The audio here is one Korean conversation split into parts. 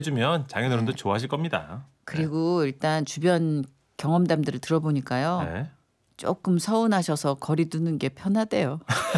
해주면 장인어른도 네. 좋아하실 겁니다. 그리고 일단 주변 경험담들을 들어보니까요. 네. 조금 서운하셔서 거리 두는 게 편하대요.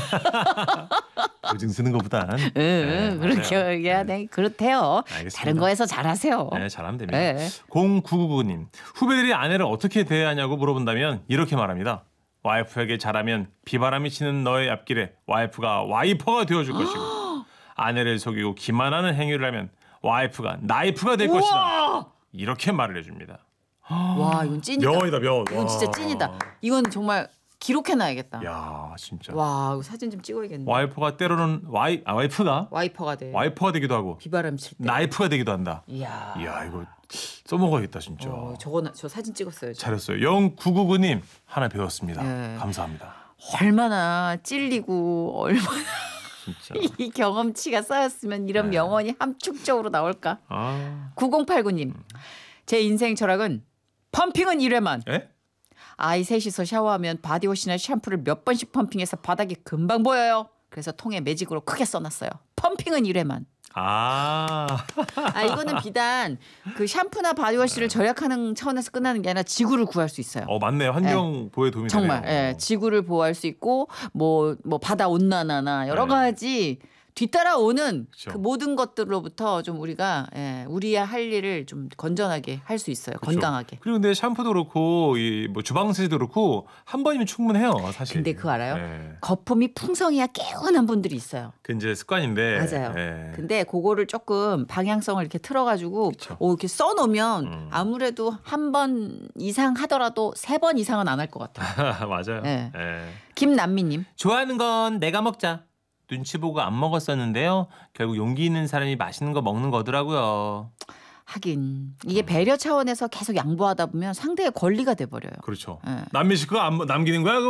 보증 쓰는 것보단. 그렇게 맞아요. 얘기해야 돼. 그렇대요. 알겠습니다. 다른 거에서 잘하세요. 네, 잘하면 됩니다. 네. 0999님, 후배들이 아내를 어떻게 대하냐고 물어본다면 이렇게 말합니다. 와이프에게 잘하면 비바람이 치는 너의 앞길에 와이프가 와이퍼가 되어줄 것이고 아내를 속이고 기만하는 행위를 하면 와이프가 나이프가 될 것이다. 이렇게 말을 해줍니다. 와, 이건 찐이다. 명언이다, 명언. 이건 진짜 찐이다. 이건 정말 기록해놔야겠다. 야, 진짜. 와, 이거 사진 좀 찍어야겠네. 와이프가 때로는 와이프가 와이퍼가 돼. 와이퍼가 되기도 하고 비바람 칠 때. 나이프가 되기도 한다. 이야. 이야, 이거 써먹어야겠다, 진짜. 저 사진 찍었어요. 잘했어요. 0999님 하나 배웠습니다. 네. 감사합니다. 얼마나 찔리고 얼마나 진짜. 이 경험치가 쌓였으면 이런 네. 명언이 함축적으로 나올까. 아, 9089님. 제 인생 철학은 펌핑은 1회만. 예? 아이 셋이서 샤워하면 바디워시나 샴푸를 몇 번씩 펌핑해서 바닥이 금방 보여요. 그래서 통에 매직으로 크게 써놨어요. 펌핑은 1회만. 아, 이거는 비단 그 샴푸나 바디워시를 절약하는 차원에서 끝나는 게 아니라 지구를 구할 수 있어요. 맞네. 환경 보호에 도움이 정말 되네요. 지구를 보호할 수 있고 뭐 바다 온난화나 여러 네. 가지 뒤따라오는 그쵸. 그 모든 것들로부터 좀 우리가 우리의 할 일을 좀 건전하게 할 수 있어요. 그쵸. 건강하게. 그리고 근데 샴푸도 그렇고 이 뭐 주방 세제도 그렇고 한 번이면 충분해요, 사실. 근데 그거 알아요? 네. 거품이 풍성해야 개운한 분들이 있어요. 그 이제 습관인데. 맞아요. 예. 근데 그거를 조금 방향성을 이렇게 틀어가지고 그쵸. 이렇게 써놓으면 아무래도 한 번 이상 하더라도 3번 이상은 안 할 것 같아요. 맞아요. 네. 예. 김남미님. 좋아하는 건 내가 먹자. 눈치 보고 안 먹었었는데요. 결국 용기 있는 사람이 맛있는 거 먹는 거더라고요. 하긴 이게 배려 차원에서 계속 양보하다 보면 상대의 권리가 돼버려요. 그렇죠. 예. 남미 씨 그거 안 남기는 거야? 그거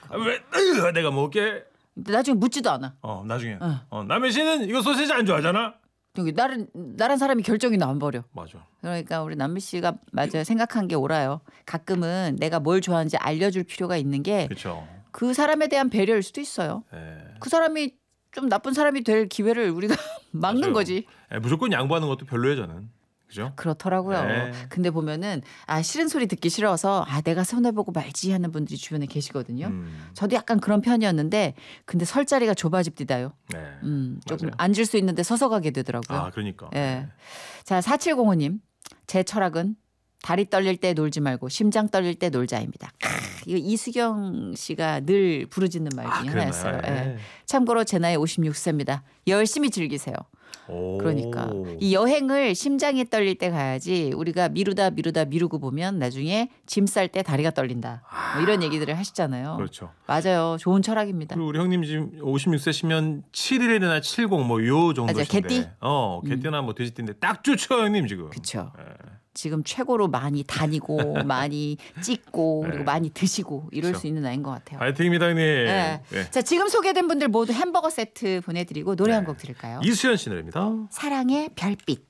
왜 내가 먹을게? 근데 나중에 묻지도 않아. 나중에. 남미 씨는 이거 소시지 안 좋아하잖아. 여기 나란 사람이 결정이 나와버려. 맞아. 그러니까 우리 남미 씨가 맞아요. 생각한 게 옳아요. 가끔은 내가 뭘 좋아하는지 알려줄 필요가 있는 게 그렇죠. 그 사람에 대한 배려일 수도 있어요. 예. 그 사람이 좀 나쁜 사람이 될 기회를 우리가 막는 맞아요. 거지. 예, 무조건 양보하는 것도 별로예요, 저는. 그죠? 그렇더라고요. 네. 근데 보면은 싫은 소리 듣기 싫어서 내가 손해보고 말지 하는 분들이 주변에 계시거든요. 저도 약간 그런 편이었는데 근데 설 자리가 좁아집디다요. 네. 조금 맞아요. 앉을 수 있는데 서서 가게 되더라고요. 그러니까. 예. 자, 4705님. 제 철학은 다리 떨릴 때 놀지 말고 심장 떨릴 때 놀자입니다. 이거 이수경 씨가 늘 부르짖는 말 중에 하나였어요. 그랬나요? 예. 예. 참고로 제 나이 56세입니다. 열심히 즐기세요. 오. 그러니까 이 여행을 심장이 떨릴 때 가야지 우리가 미루고 보면 나중에 짐 쌀 때 다리가 떨린다. 뭐 이런 얘기들을 하시잖아요. 그렇죠. 맞아요. 좋은 철학입니다. 그리고 우리 형님 지금 56세시면 7일이나 70 뭐 요 정도신데. 개띠? 개띠나 뭐 돼지띠인데 딱 좋죠, 형님 지금. 그렇죠. 예. 지금 최고로 많이 다니고 많이 찍고 그리고 많이 드시고 이럴 그렇죠. 수 있는 나이인 것 같아요. 파이팅입니다, 형님. 네. 예. 자, 지금 소개된 분들 모두 햄버거 세트 보내드리고 노래 한 곡 들을까요? 이수연 씨 노래입니다. 사랑의 별빛.